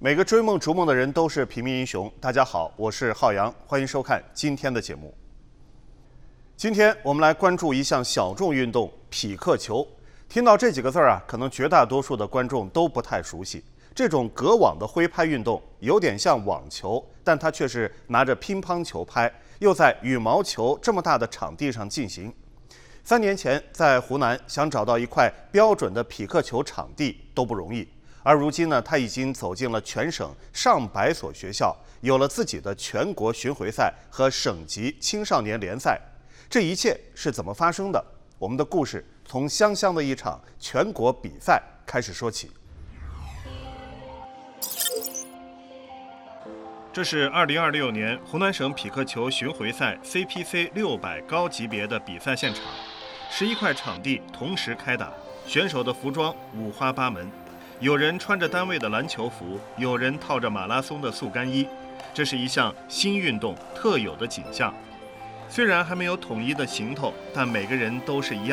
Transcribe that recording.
每个追梦逐梦的人都是平民英雄。大家好，我是浩洋，欢迎收看今天的节目。今天我们来关注一项小众运动——匹克球。听到这几个字啊，可能绝大多数的观众都不太熟悉。这种隔网的挥拍运动有点像网球，但它却是拿着乒乓球拍，又在羽毛球这么大的场地上进行。3年前，在湖南想找到一块标准的匹克球场地都不容易。而如今呢，他已经走进了全省上百所学校，有了自己的全国巡回赛和省级青少年联赛。这一切是怎么发生的？我们的故事从湘乡的一场全国比赛开始说起。这是2026年湖南省匹克球巡回赛 CPC 600高级别的比赛现场，11块场地同时开打，选手的服装五花八门。有人穿着单位的篮球服，有人套着马拉松的速干衣，这是一项新运动特有的景象。虽然还没有统一的行头，但每个人都是一样，